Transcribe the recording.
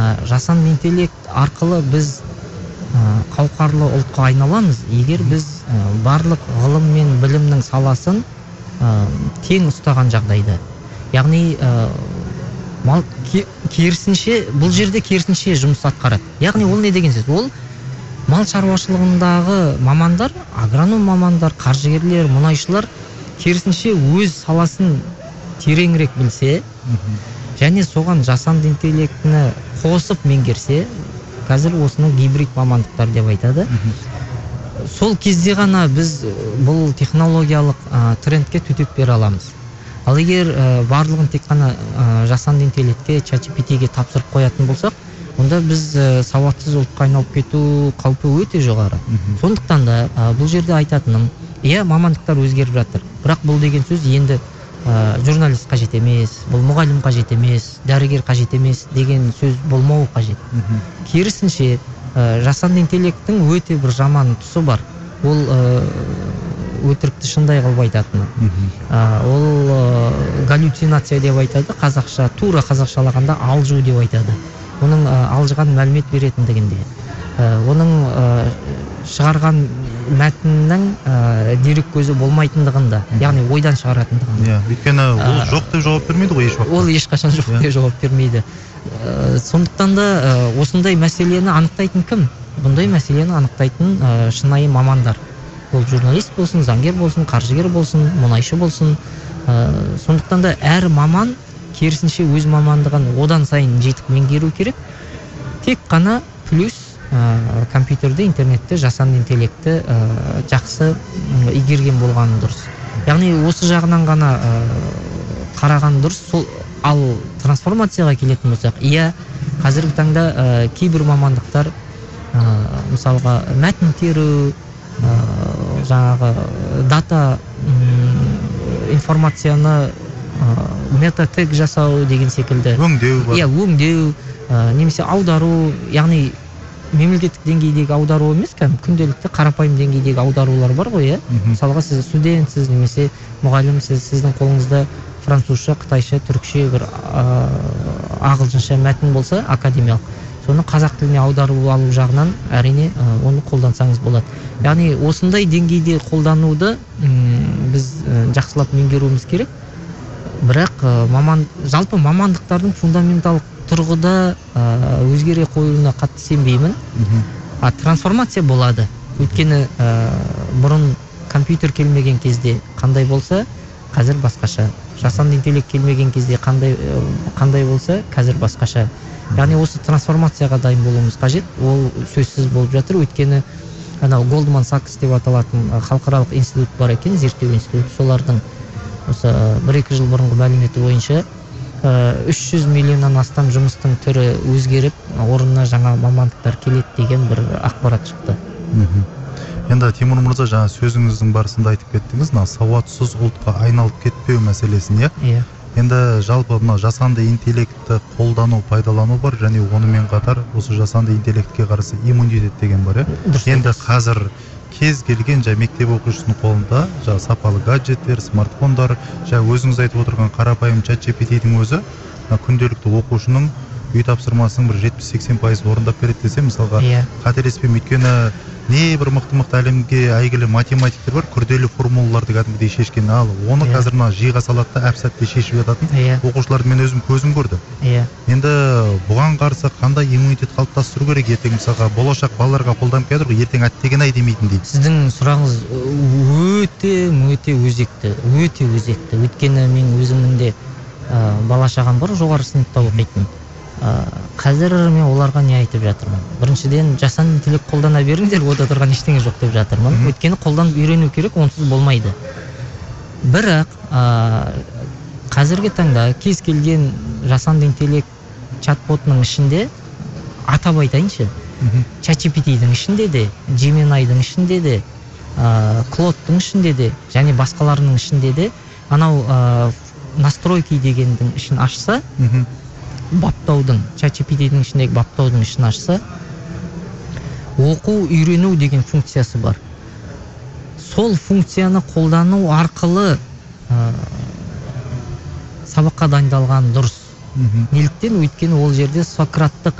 жасанды интеллект арқылы біз қауқарлы ұлтқа айналамыз, егер біз барлық ғылым мен білімнің саласын тең ұстаған жағдайда. Яғни керісінше, бұл жерде керісінше жұмыс атқарады. Яғни ол не деген сөз? Ол мал шаруашылығындағы мамандар, агроном мамандар, қаржыгерлер, мұнайшылар керісінше өз саласын тереңірек білсе, және соған жасанды интеллектіні қосып меңгерсе, қазір осыны гибрид мамандықтар деп айтады. Сол кезде ғана біз бұл технологиялық трендке төтеп бере аламыз. Ал егер барлығын тек қана жасанды интеллектке, ChatGPT-ге тапсырып қоятын болсақ, онда біз сауатсыз ұлтқа айналып кету қаупі өте жоғары. Сондықтан да бұл жерде айтатыным, мамандықтар өзгеріп жатыр. Бірақ бұл деген сөз енді журналист қажет емес, бұл мұғалім қажет емес, дәрігер қажет емес деген сөз болмауы қажет. Керісінше, жасанды интеллекттің өте бір жаман тұсы бар. Ол өтірікті шындай қылып айтатыны. Ол галлюцинация деп айтады, қазақша, тура қазақшалағанда алжу деп айтады. Оның алжыған мәлімет беретіндігінде. Оның шығарған мәтіннің дерек көзі болмайтындығында, яғни ойдан шығаратындығында. Өйткені ол жоқ деп жауап бермейді ғой ешуақытта. Ол ешқашан жоқ деп жауап бермейді. Сондықтан да осындай мәселені анықтайтын кім? Бұндай мәселені анықтайтын шынайы мамандар. Ол журналист болсын, заңгер болсын, қаржыгер болсын, мұнайшы болсын. Сондықтан да әр маман керісінше өз мамандығын одан сайын жетік меңгеру керек. Тек қана плюс компьютерде, интернетте жасанды интеллектті жақсы игерген болғаны дұрыс. Яғни осы жағынан ғана қараған дұрыс. Ал трансформацияға келетін болсақ, қазіргі таңда кейбір мамандықтар, мысалға мәтін теру, жаңағы дата информацияны метатег жасау деген секілді. Өңдеу бар. Өңдеу, немесе аудару, яғни мемлекеттік деңгейдегі аудару емес, күнделікті қарапайым деңгейдегі аударулар бар ғой, Мысалға сіз студентсіз, немесе мұғалімсіз, сіздің қолыңызда французша, қытайша, түрікше бір ағылшынша мәтін болса, академиялық, соны қазақ тіліне аудару алу жағынан әрине оны қолдансаңыз болады. Яғни осындай деңгейде қолдануды біз жақсылап меңгеруіміз керек. Бірақ жалпы мамандықтардың фундаменталдық тұрғыда өзгере қойылуына қатты сенбеймін. Трансформация болады. Өйткені бұрын компьютер келмеген кезде қандай болса, қазір басқаша. Жасанды интеллект келмеген кезде қандай болса, қазір басқаша. Яғни осы трансформацияға дайын болуымыз қажет. Ол сөзсіз болып жатыр. Өйткені Goldman Sachs деп аталатын халықаралық институт бар екен, зерттеу институты. Солардың осы 1-2 жыл бұрынғы мәліметі бойынша 300 миллионнан астам жұмыстың түрі өзгеріп, орнына жаңа мамандықтар келеді деген бір ақпарат шықты. Енді Тимур мырза, жаңа сөзіңіздің барысында айтып кеттіңіз, сауатсыз ұлтқа айналып кетпеу мәселесін, Енді жалпы жасанды интеллектті қолдану, пайдалану бар, және онымен қатар осы жасанды интеллектке қарсы иммунитет деген бар, Енді қазір кез келген мектеп оқушысының қолында сапалы гаджеттер, смартфондар, өзіңіз айтып отырған қарапайым ChatGPT-дің өзі күнделікті оқушының үй тапсырмасының бір 70-80% орындап береді десе, мысалға қателеспеймін, өйткені не бір мықты әлемге әйгілі математиктер бар, күрделі формулаларды кәдімгідей шешкен, ал оны қазір жиға салады да әп-сәтте шешіп жататын оқушыларды мен өзім көзім көрді. Енді бұған қарсы қандай иммунитет қалыптастыру керек? Ертең мысалға болашақ балаларға қолданып келеді ғой, ертең әттеген-ай демейтін дейді. Сіздің сұрағыңыз өте өзекті. Өйткені мен өзімнің де бала шағам бар, жоғары сыныпта оқитын. Қазір мен оларға не айтып жатырмын? Біріншіден, жасанды интеллект қолдана беріңдер, ода тұрған ештеңе жоқ деп жатырмын. Өйткені қолданып үйрену керек, онсыз болмайды. Бірақ қазіргі таңда кез келген жасанды интеллект чат-ботының ішінде, атап айтайыншы, ChatGPT-дің ішінде де, Gemini-дің ішінде де, Claude-дің ішінде де, және басқаларының ішінде де, анау настройки дегендің ішін ашса, баптаудың, ChatGPT-дің ішіндегі баптаудың ішін ашса, оқу, үйрену деген функциясы бар. Сол функцияны қолдану арқылы сабаққа дайындалған дұрыс. Неліктен? Өйткені ол жерде сократтық